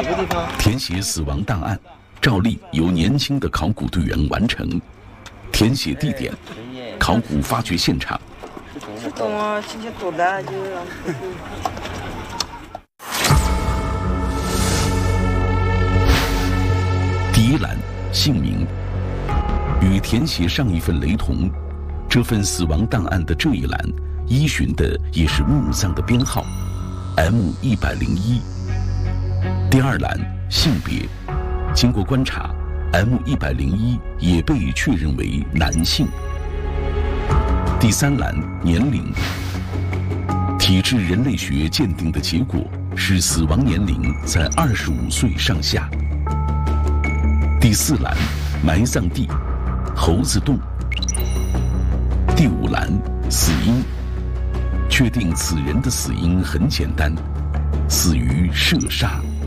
哪个地方？ 填写死亡档案，照例由年轻的考古队员完成。填写地点，考古发掘现场。 是懂啊，今天多大就。 第一栏姓名，与填写上一份雷同，这份死亡档案的这一栏依循的也是墓葬的编号 M101。第二栏性别，经过观察 M101也被确认为男性。第三栏年龄，体质人类学鉴定的结果是死亡年龄在25岁上下。第四栏埋葬地猴子洞。第五栏死因，确定此人的死因很简单，死于射杀。